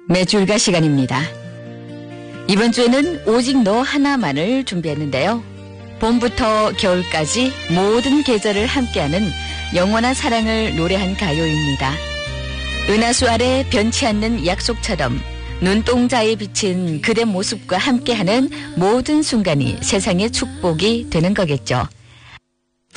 매출가 시간입니다. 이번 주에는 오직 너 하나만을 준비했는데요. 봄부터 겨울까지 모든 계절을 함께하는 영원한 사랑을 노래한 가요입니다. 은하수 아래 변치 않는 약속처럼 눈동자에 비친 그대 모습과 함께하는 모든 순간이 세상의 축복이 되는 거겠죠.